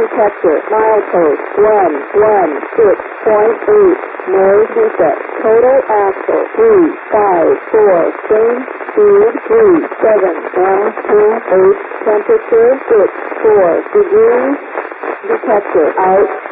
detector. Milepost 116.8. Noise defect. Total axle 354. Change speed 37. 128. Temperature 64 degrees. Detector out.